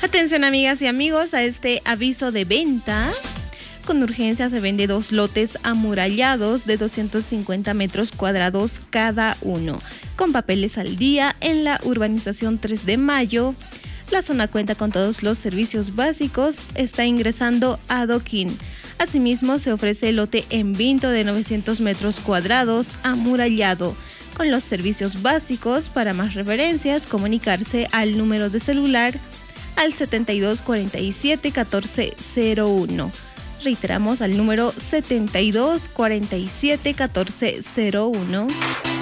Atención amigas y amigos a este aviso de venta. Con urgencia se vende 2 lotes amurallados de 250 metros cuadrados cada uno, con papeles al día en la urbanización 3 de Mayo. La zona cuenta con todos los servicios básicos, está ingresando adoquín. Asimismo, se ofrece el lote en Vinto de 900 metros cuadrados amurallado, con los servicios básicos. Para más referencias, comunicarse al número de celular al 72 47 14 01. Reiteramos al número 72 47 14 01.